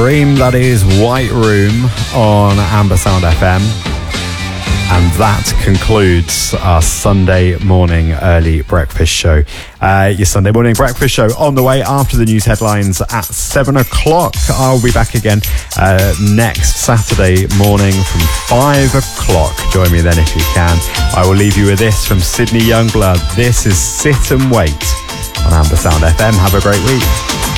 Supreme. That is White Room on Amber Sound FM. And that concludes our Sunday morning early breakfast show. Your Sunday morning breakfast show on the way after the news headlines at 7 o'clock. I'll be back again next Saturday morning from 5 o'clock. Join me then if you can. I will leave you with this from Sydney Youngblood. This is Sit and Wait on Amber Sound FM. Have a great week.